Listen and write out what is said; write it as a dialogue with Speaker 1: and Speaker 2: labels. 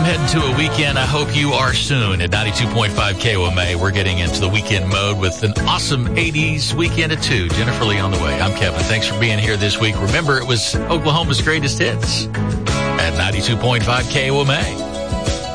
Speaker 1: heading to a weekend. I hope you are soon. At 92.5 KOMA, we're getting into the weekend mode with an awesome 80s weekend at 2. Jennifer Lee on the way. I'm Kevin. Thanks for being here this week. Remember, it was Oklahoma's greatest hits at 92.5 KOMA.